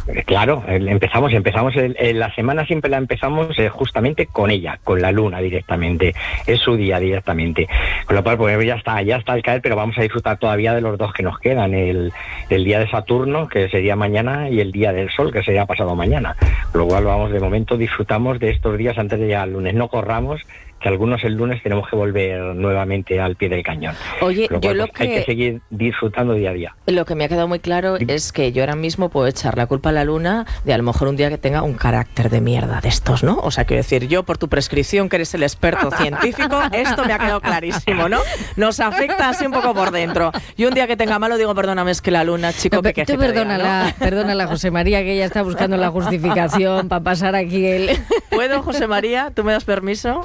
Claro, empezamos la semana siempre la empezamos justamente con ella, con la luna directamente, es su día directamente, con lo cual pues ya está al caer, pero vamos a disfrutar todavía de los dos que nos quedan, el día de Saturno, que sería mañana, y el día del Sol, que sería pasado mañana, con lo cual vamos, de momento disfrutamos de estos días antes de llegar al lunes, no corramos, que algunos el lunes tenemos que volver nuevamente al pie del cañón. Oye, yo cual, lo pues, hay que seguir disfrutando día a día. Lo que me ha quedado muy claro es que yo ahora mismo puedo echar la culpa a la luna de a lo mejor un día que tenga un carácter de mierda de estos, ¿no? O sea, quiero decir, yo por tu prescripción, que eres el experto científico, esto me ha quedado clarísimo, ¿no? Nos afecta así un poco por dentro. Y un día que tenga malo digo, perdóname, es que la luna, chico, que tú perdónala, José María, que ella está buscando la justificación para pasar aquí el... ¿Puedo, José María? ¿Tú me das permiso?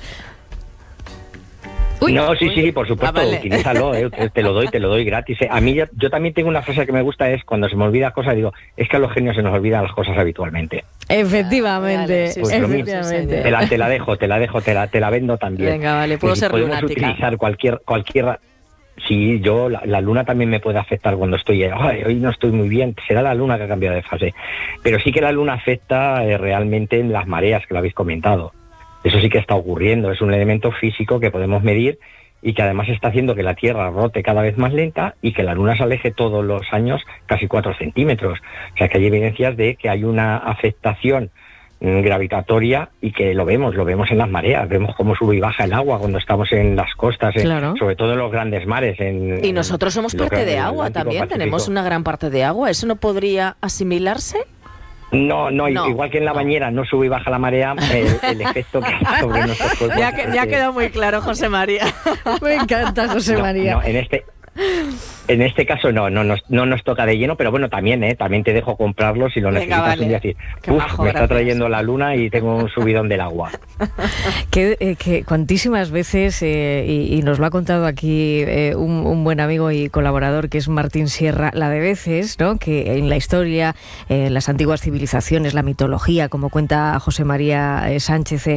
Uy, no, sí, por supuesto, vale. Utilízalo, te lo doy gratis. A mí yo también tengo una frase que me gusta, es cuando se me olvida cosas, digo, es que a los genios se nos olvidan las cosas habitualmente. Efectivamente, pues efectivamente. Te la dejo, te la vendo también. Venga, vale, puedo ser podemos lunática. Utilizar cualquier. Sí, yo, la luna también me puede afectar cuando estoy, hoy no estoy muy bien, será la luna que ha cambiado de fase. Pero sí que la luna afecta realmente en las mareas, que lo habéis comentado. Eso sí que está ocurriendo, es un elemento físico que podemos medir y que además está haciendo que la Tierra rote cada vez más lenta y que la Luna se aleje todos los años casi 4 centímetros. O sea que hay evidencias de que hay una afectación gravitatoria y que lo vemos en las mareas, vemos cómo sube y baja el agua cuando estamos en las costas, claro. Sobre todo en los grandes mares. Y nosotros somos parte de agua también, tenemos una gran parte de agua, ¿eso no podría asimilarse? No, igual que en la bañera no sube y baja la marea, el efecto que hay sobre nuestros cuerpos. Ya ha quedado muy claro, José María. Me encanta, José María. No, en este caso no nos toca de lleno, pero bueno, también te dejo comprarlo si lo necesitas. Vale. Un día así. Me está trayendo la luna y tengo un subidón del agua. que cuantísimas veces, y nos lo ha contado aquí un buen amigo y colaborador que es Martín Sierra, la de veces, ¿no? Que en la historia, las antiguas civilizaciones, la mitología, como cuenta José María Sánchez